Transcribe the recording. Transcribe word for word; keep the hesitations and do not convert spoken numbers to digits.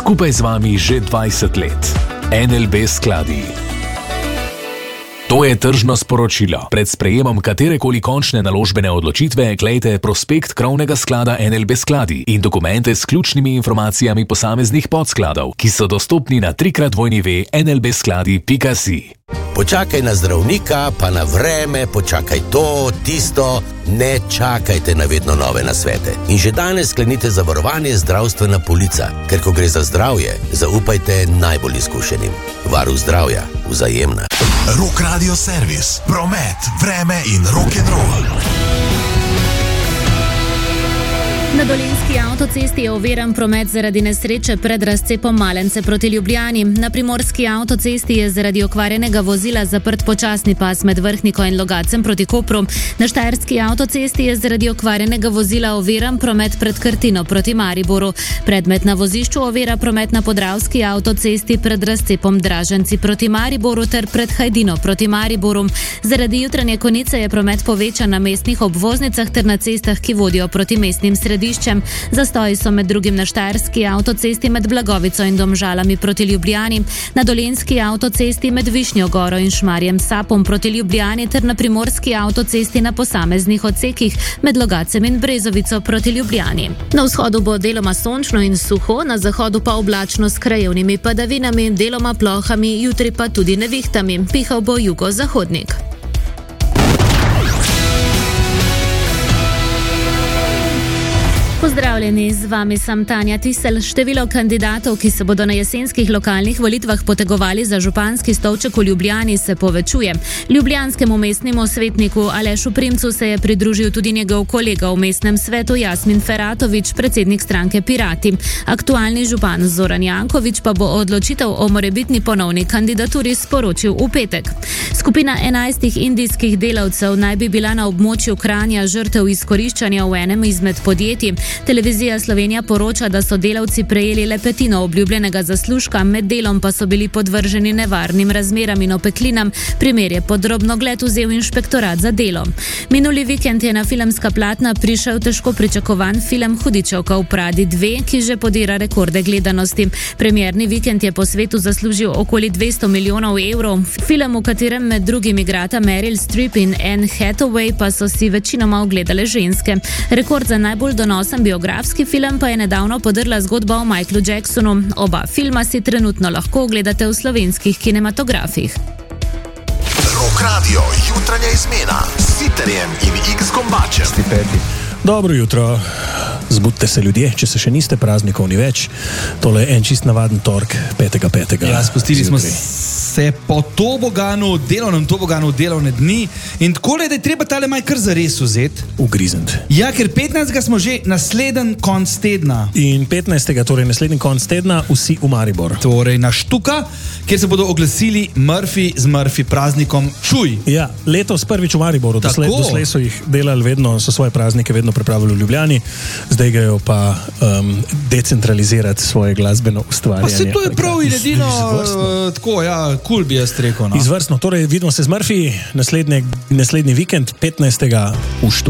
Skupaj z vami že dvajset let. N L B skladi. To je tržno sporočilo. Pred sprejemom katerekoli končne naložbene odločitve glejte prospekt krovnega sklada N L B skladi in dokumente s ključnimi informacijami posameznih podskladov, ki so dostopni na trikrat dvojni ve en el be skladi pika si. Počakaj na zdravnika, pa na vreme, počakaj to, tisto, ne čakajte na vedno nove nasvete. In že danes sklenite zavarovanje zdravstvena polica, ker ko gre za zdravje, zaupajte najbolj izkušenim. Varuh zdravja, Vzajemna. Rock Radio Servis, promet, vreme in rock'n'roll. Na Dolenjski avtocesti je oviran promet zaradi nesreče pred razcepom Malence proti Ljubljani. Na Primorski avtocesti je zaradi okvarjenega vozila zaprt počasni pas med Vrhniko in Logacem proti Kopru. Na Štajerski avtocesti je zaradi okvarjenega vozila oviran promet pred Krtino proti Mariboru. Predmet na vozišču ovira promet na Podravski avtocesti pred razcepom Draženci proti Mariboru ter pred Hajdino proti Mariboru. Zaradi jutranje konice je promet povečan na mestnih obvoznicah ter na cestah, ki vodijo proti mestnim središčem. Zastoji so med drugim na Štajerski avtocesti med Blagovico in Domžalami proti Ljubljani, na Dolenjski avtocesti med Višnjo Goro in Šmarjem Sapom proti Ljubljani ter na Primorski avtocesti na posameznih odsekih med Logacem in Brezovico proti Ljubljani. Na vzhodu bo deloma sončno in suho, na zahodu pa oblačno s krajevnimi padavinami, deloma plohami, jutri pa tudi nevihtami. Pihal bo jugozahodnik. Pozdravljeni, z vami sem Tanja Tisel. Število kandidatov, ki se bodo na jesenskih lokalnih volitvah potegovali za županski stolček v Ljubljani, se povečuje. Ljubljanskemu mestnemu svetniku Alešu Primcu se je pridružil tudi njegov kolega v mestnem svetu Jasmin Feratović, predsednik stranke Pirati. Aktualni župan Zoran Janković pa bo odločitev o morebitni ponovni kandidaturi sporočil v petek. Skupina enajstih indijskih delavcev naj bi bila na območju Kranja žrtev izkoriščanja v enem izmed podjetij. Televizija Slovenija poroča, da so delavci prejeli le petino obljubljenega zaslužka, med delom pa so bili podvrženi nevarnim razmeram in opeklinam. Primer je pod drobnogled vzel inšpektorat za delo. Minuli vikend je na filmska platna prišel težko pričakovan film Hudičevka v Pradi dve, ki že podira rekorde gledanosti. Premierni vikend je po svetu zaslužil okoli dvesto milijonov evrov. Film, v katerem med drugim igrata Meryl Streep in Anne Hathaway, pa so si večinoma ogledale ženske. Rekord za najbolj donosen biografski film pa je nedavno podrla zgodba o Michaelu Jacksonu. Oba filma si trenutno lahko ogledate v slovenskih kinematografih. Rock Radio, jutranja izmena s Siterjem in X-Kombačem. Dobro jutro, zbudite se ljudje, če se še niste, praznikov ni več. Tole je en čist navaden tork petega petega Ja, spustili smo se po toboganu, delovnem toboganu, delovne dni in tako je, da je treba tale maj kar zares vzeti. Ugrizniti. Ja, ker petnajstega smo že naslednji konc tedna. In petnajstega, torej naslednji konc tedna, vsi v Maribor. Torej na Štuka, kjer se bodo oglasili Murphy z Murphy praznikom Čuj. Ja, letos prvič v Mariboru. Doslej, doslej so jih delali vedno, so svoje praznike vedno pripravili v Ljubljani, zdaj grejo pa um, decentralizirati svoje glasbeno ustvarjanje. Pa se to je prav in edino uh, tako, ja, kul bi jaz rekel. No. Izvrstno, torej vidimo se z Murphy naslednji vikend petnajstega v Štuku.